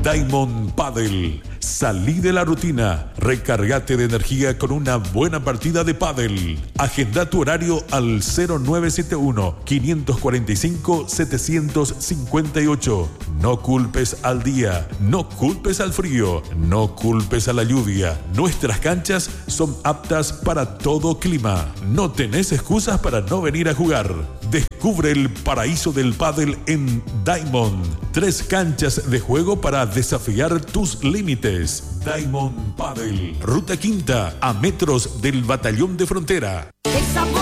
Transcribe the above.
Diamond Pádel. Salí de la rutina, recargate de energía con una buena partida de pádel. Agenda tu horario al 0971-545-758. No culpes al día, no culpes al frío, no culpes a la lluvia. Nuestras canchas son aptas para todo clima. No tenés excusas para no venir a jugar. Descubre el paraíso del pádel en Diamond. 3 canchas de juego para desafiar tus límites. Diamond Pádel. Ruta Quinta, a metros del Batallón de Frontera. El sabor